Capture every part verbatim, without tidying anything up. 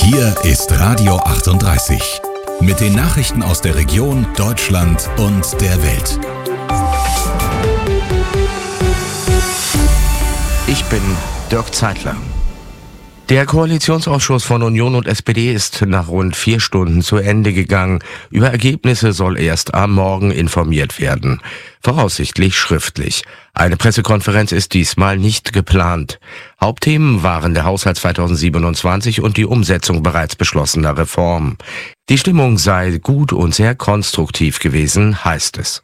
Hier ist Radio achtunddreißig mit den Nachrichten aus der Region, Deutschland und der Welt. Ich bin Dirk Zeitler. Der Koalitionsausschuss von Union und S P D ist nach rund vier Stunden zu Ende gegangen. Über Ergebnisse soll erst am Morgen informiert werden. Voraussichtlich schriftlich. Eine Pressekonferenz ist diesmal nicht geplant. Hauptthemen waren der Haushalt zweitausendsiebenundzwanzig und die Umsetzung bereits beschlossener Reformen. Die Stimmung sei gut und sehr konstruktiv gewesen, heißt es.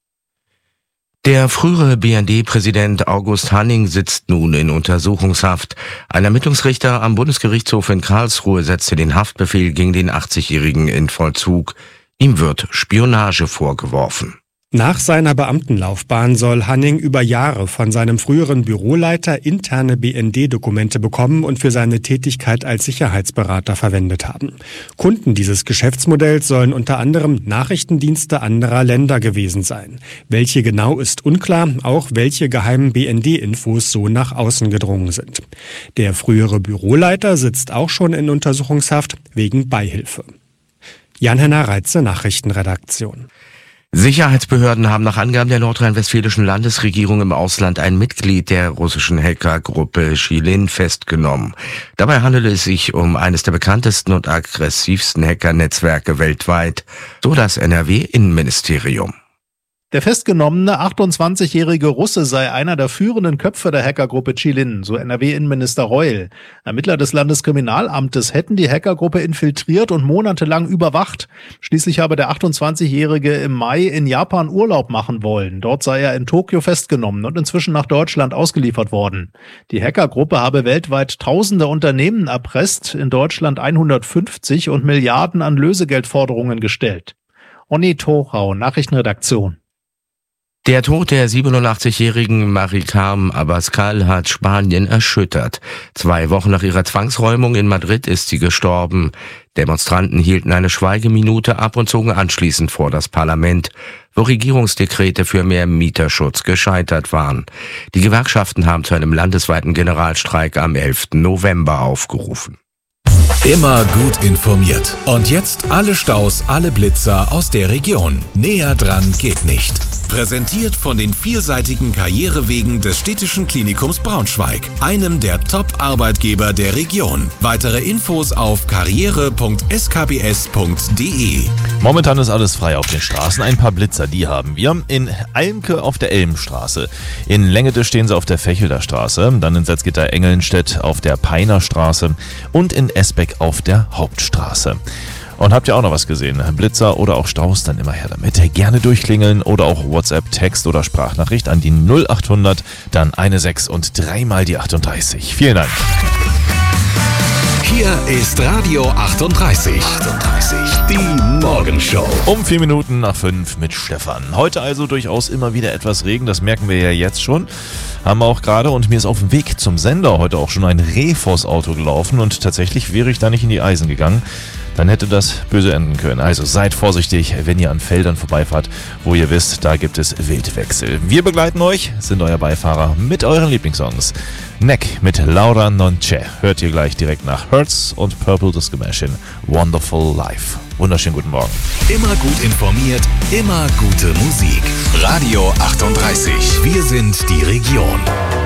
Der frühere B N D-Präsident August Hanning sitzt nun in Untersuchungshaft. Ein Ermittlungsrichter am Bundesgerichtshof in Karlsruhe setzte den Haftbefehl gegen den achtzigjährigen in Vollzug. Ihm wird Spionage vorgeworfen. Nach seiner Beamtenlaufbahn soll Hanning über Jahre von seinem früheren Büroleiter interne B N D-Dokumente bekommen und für seine Tätigkeit als Sicherheitsberater verwendet haben. Kunden dieses Geschäftsmodells sollen unter anderem Nachrichtendienste anderer Länder gewesen sein. Welche genau ist unklar, auch welche geheimen B N D-Infos so nach außen gedrungen sind. Der frühere Büroleiter sitzt auch schon in Untersuchungshaft wegen Beihilfe. Jan-Henner Reitze, Nachrichtenredaktion. Sicherheitsbehörden haben nach Angaben der nordrhein-westfälischen Landesregierung im Ausland ein Mitglied der russischen Hackergruppe Chilin festgenommen. Dabei handelt es sich um eines der bekanntesten und aggressivsten Hackernetzwerke weltweit, so das N R W-Innenministerium. Der festgenommene achtundzwanzigjährige Russe sei einer der führenden Köpfe der Hackergruppe Chilin, so N R W-Innenminister Reul. Ermittler des Landeskriminalamtes hätten die Hackergruppe infiltriert und monatelang überwacht. Schließlich habe der achtundzwanzigjährige im Mai in Japan Urlaub machen wollen. Dort sei er in Tokio festgenommen und inzwischen nach Deutschland ausgeliefert worden. Die Hackergruppe habe weltweit tausende Unternehmen erpresst, in Deutschland hundertfünfzig und Milliarden an Lösegeldforderungen gestellt. Onni Tochau, Nachrichtenredaktion. Der Tod der siebenundachtzigjährigen Maricarmen Abascal hat Spanien erschüttert. Zwei Wochen nach ihrer Zwangsräumung in Madrid ist sie gestorben. Demonstranten hielten eine Schweigeminute ab und zogen anschließend vor das Parlament, wo Regierungsdekrete für mehr Mieterschutz gescheitert waren. Die Gewerkschaften haben zu einem landesweiten Generalstreik am elften November aufgerufen. Immer gut informiert. Und jetzt alle Staus, alle Blitzer aus der Region. Näher dran geht nicht. Präsentiert von den vielseitigen Karrierewegen des Städtischen Klinikums Braunschweig, einem der Top-Arbeitgeber der Region. Weitere Infos auf karriere punkt s k b s punkt d e. Momentan ist alles frei auf den Straßen. Ein paar Blitzer, die haben wir. In Almke auf der Elmstraße. In Lengete stehen sie auf der Fechelder Straße. Dann in Salzgitter-Engelnstedt auf der Peiner Straße. Und in Esbeck auf der Hauptstraße. Und habt ihr auch noch was gesehen? Blitzer oder auch Staus, dann immer her damit. Gerne durchklingeln oder auch WhatsApp, Text oder Sprachnachricht an die null achthundert, dann eine sechs und dreimal die achtunddreißig. Vielen Dank. Hier ist Radio achtunddreißig. achtunddreißig. Die Morgenshow. Um vier Minuten nach fünf mit Stefan. Heute also durchaus immer wieder etwas Regen, das merken wir ja jetzt schon. Haben wir auch gerade, und mir ist auf dem Weg zum Sender heute auch schon ein Reh vors Auto gelaufen und tatsächlich wäre ich da nicht in die Eisen gegangen. Dann hätte das böse enden können. Also seid vorsichtig, wenn ihr an Feldern vorbeifahrt, wo ihr wisst, da gibt es Wildwechsel. Wir begleiten euch, sind euer Beifahrer mit euren Lieblingssongs. Neck mit Laura Nonce hört ihr gleich direkt nach Hertz und Purple Disco Machine. Wonderful Life. Wunderschönen guten Morgen. Immer gut informiert, immer gute Musik. Radio achtunddreißig. Wir sind die Region.